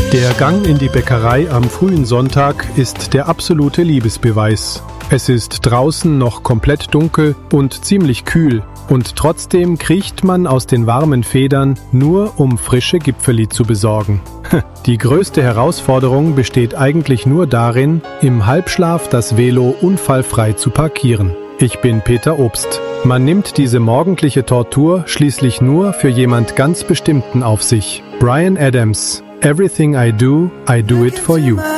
Der Gang in die Bäckerei am frühen Sonntag ist der absolute Liebesbeweis. Es ist draußen noch komplett dunkel und ziemlich kühl und trotzdem kriecht man aus den warmen Federn, nur um frische Gipfeli zu besorgen. Die größte Herausforderung besteht eigentlich nur darin, im Halbschlaf das Velo unfallfrei zu parkieren. Ich bin Peter Obst. Man nimmt diese morgendliche Tortur schließlich nur für jemand ganz Bestimmten auf sich. Bryan Adams. Everything I do it for you.